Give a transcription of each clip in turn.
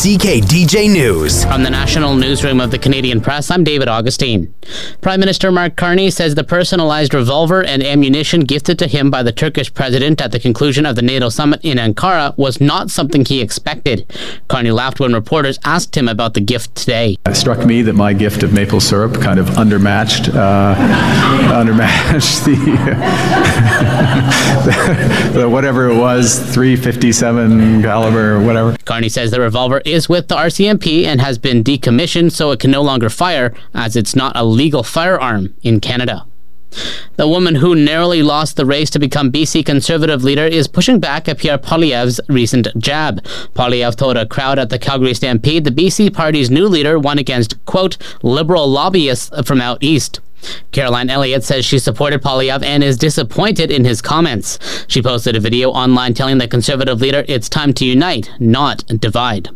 CKDJ News. From the National Newsroom of the Canadian Press, I'm David Augustine. Prime Minister Mark Carney says the personalized revolver and ammunition gifted to him by the Turkish president at the conclusion of the NATO summit in Ankara was not something he expected. Carney laughed when reporters asked him about the gift today. It struck me that my gift of maple syrup kind of undermatched the whatever it was, .357 caliber, whatever. Carney says the revolver is with the RCMP and has been decommissioned so it can no longer fire, as it's not a legal firearm in Canada. The woman who narrowly lost the race to become BC Conservative leader is pushing back at Pierre Poilievre's recent jab. Poilievre told a crowd at the Calgary Stampede the BC Party's new leader won against, quote, liberal lobbyists from out east. Caroline Elliott says she supported Poilievre and is disappointed in his comments. She posted a video online telling the Conservative leader it's time to unite, not divide.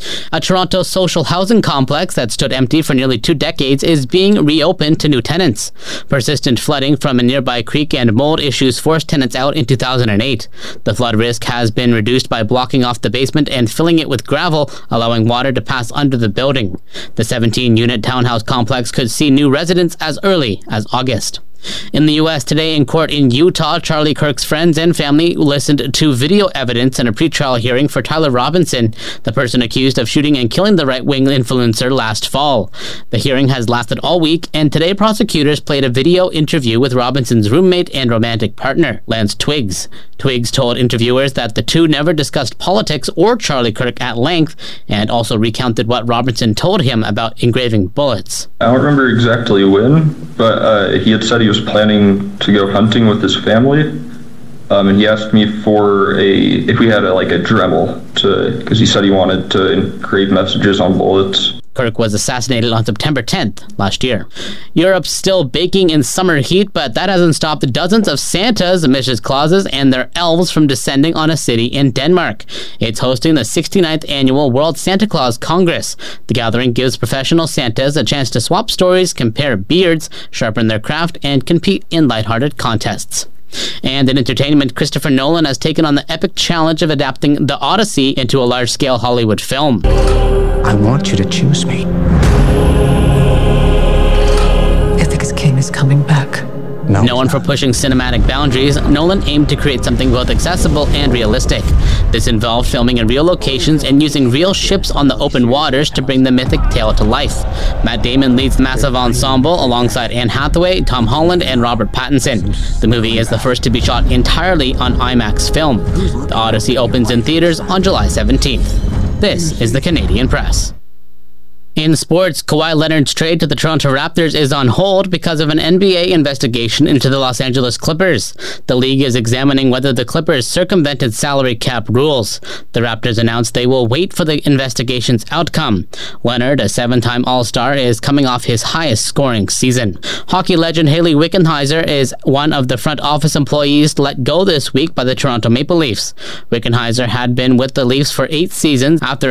A Toronto social housing complex that stood empty for nearly 2 decades is being reopened to new tenants. Persistent flooding from a nearby creek and mold issues forced tenants out in 2008. The flood risk has been reduced by blocking off the basement and filling it with gravel, allowing water to pass under the building. The 17-unit townhouse complex could see new residents as early as August. In the U.S. today in court in Utah, Charlie Kirk's friends and family listened to video evidence in a pretrial hearing for Tyler Robinson, the person accused of shooting and killing the right-wing influencer last fall. The hearing has lasted all week, and today prosecutors played a video interview with Robinson's roommate and romantic partner, Lance Twiggs. Twiggs told interviewers that the two never discussed politics or Charlie Kirk at length, and also recounted what Robinson told him about engraving bullets. I don't remember exactly when, but he had said he was planning to go hunting with his family, and he asked me for if we had a Dremel, because he said he wanted to engrave messages on bullets. Kirk was assassinated on September 10th last year. Europe's still baking in summer heat, but that hasn't stopped dozens of Santas, Mrs. Clauses, and their elves from descending on a city in Denmark. It's hosting the 69th annual World Santa Claus Congress. The gathering gives professional Santas a chance to swap stories, compare beards, sharpen their craft, and compete in lighthearted contests. And in entertainment, Christopher Nolan has taken on the epic challenge of adapting The Odyssey into a large-scale Hollywood film. I want you to choose me. Ithaca's king is coming back. Known for pushing cinematic boundaries, Nolan aimed to create something both accessible and realistic. This involved filming in real locations and using real ships on the open waters to bring the mythic tale to life. Matt Damon leads the massive ensemble alongside Anne Hathaway, Tom Holland, and Robert Pattinson. The movie is the first to be shot entirely on IMAX film. The Odyssey opens in theaters on July 17th. This is the Canadian Press. In sports, Kawhi Leonard's trade to the Toronto Raptors is on hold because of an NBA investigation into the Los Angeles Clippers. The league is examining whether the Clippers circumvented salary cap rules. The Raptors announced they will wait for the investigation's outcome. Leonard, a 7-time All-Star, is coming off his highest scoring season. Hockey legend Hayley Wickenheiser is one of the front office employees let go this week by the Toronto Maple Leafs. Wickenheiser had been with the Leafs for 8 seasons after